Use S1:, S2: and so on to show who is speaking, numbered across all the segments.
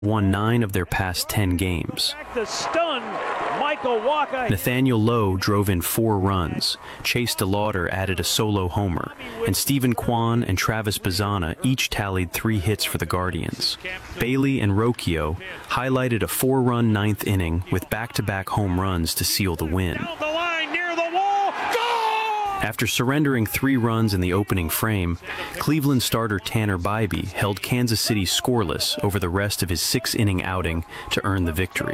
S1: won 9 of their past 10 games.
S2: The stun, Michael Wacha.
S1: Nathaniel Lowe drove in 4 runs, Chase DeLauder added a solo homer, and Stephen Kwan and Travis Bazzana each tallied 3 hits for the Guardians. Bailey and Rocchio highlighted a 4-run 9th inning with back-to-back home runs to seal the win. After surrendering 3 runs in the opening frame, Cleveland starter Tanner Bybee held Kansas City scoreless over the rest of his 6-inning outing to earn the victory.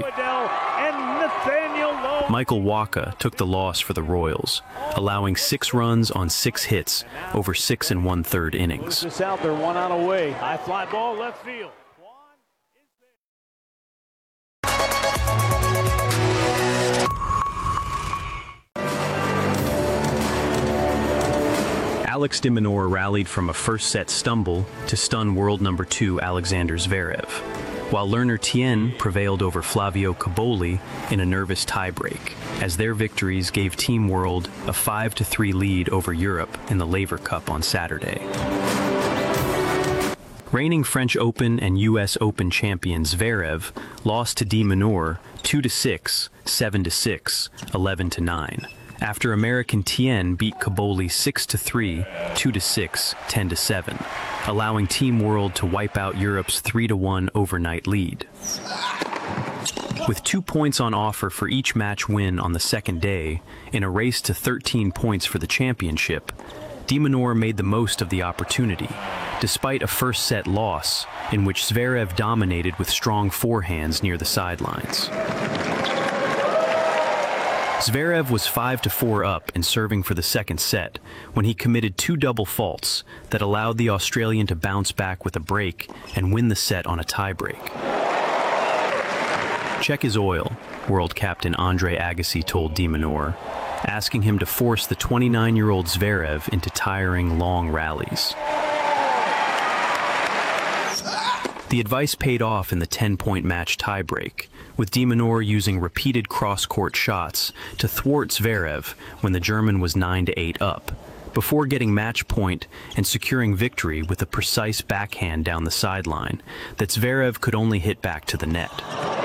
S1: Michael Wacha took the loss for the Royals, allowing 6 runs on 6 hits over 6 1/3 innings.
S2: This out there, 1 out away. High fly ball left field.
S1: Alex de Minaur rallied from a first-set stumble to stun world number 2 Alexander Zverev, while Lerner Tien prevailed over Flavio Cobolli in a nervous tiebreak, as their victories gave Team World a 5-3 lead over Europe in the Laver Cup on Saturday. Reigning French Open and U.S. Open champion Zverev lost to de Minaur 2-6, 7-6, 11-9. After American Tien beat Cobolli 6-3, 2-6, 10-7, allowing Team World to wipe out Europe's 3-1 overnight lead. With 2 points on offer for each match win on the second day, in a race to 13 points for the championship, de Minaur made the most of the opportunity, despite a first-set loss in which Zverev dominated with strong forehands near the sidelines. Zverev was 5-4 up and serving for the second set when he committed 2 double faults that allowed the Australian to bounce back with a break and win the set on a tiebreak. "Check his oil," world captain Andre Agassi told de Minaur, asking him to force the 29-year-old Zverev into tiring long rallies. The advice paid off in the 10-point match tiebreak, with de Minaur using repeated cross-court shots to thwart Zverev when the German was 9-8 up, before getting match point and securing victory with a precise backhand down the sideline that Zverev could only hit back to the net.